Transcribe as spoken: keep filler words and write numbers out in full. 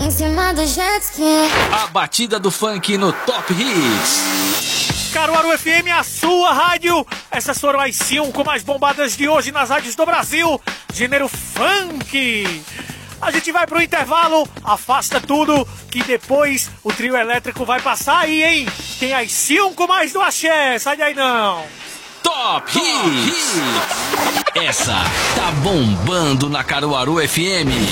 em cima do jet ski. A batida do funk no Top Hits. Caruaru F M, a sua rádio. Essas foram as cinco mais bombadas de hoje nas rádios do Brasil. Gênero funk. A gente vai pro intervalo, afasta tudo, que depois o trio elétrico vai passar aí, hein? Tem as cinco mais do axé, sai daí não. Top Hits. Essa tá bombando na Caruaru F M.